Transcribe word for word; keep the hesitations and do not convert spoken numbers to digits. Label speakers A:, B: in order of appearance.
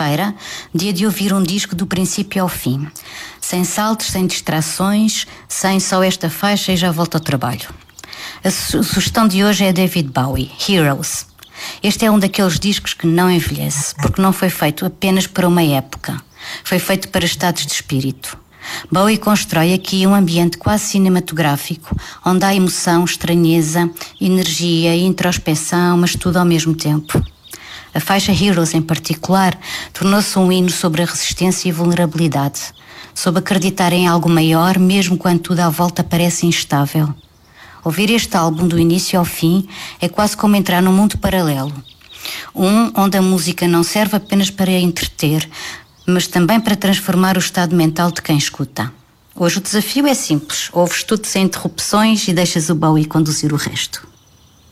A: quarta-feira, dia de ouvir um disco do princípio ao fim. Sem saltos, sem distrações, sem só esta faixa e já volto ao trabalho. A su- sugestão de hoje é David Bowie, Heroes. Este é um daqueles discos que não envelhece, porque não foi feito apenas para uma época. Foi feito para estados de espírito. Bowie constrói aqui um ambiente quase cinematográfico, onde há emoção, estranheza, energia e introspeção, mas tudo ao mesmo tempo. A faixa Heroes, em particular, tornou-se um hino sobre a resistência e vulnerabilidade, sobre acreditar em algo maior, mesmo quando tudo à volta parece instável. Ouvir este álbum do início ao fim é quase como entrar num mundo paralelo. Um onde a música não serve apenas para entreter, mas também para transformar o estado mental de quem escuta. Hoje o desafio é simples. Ouves tudo sem interrupções e deixas o Bowie conduzir o resto.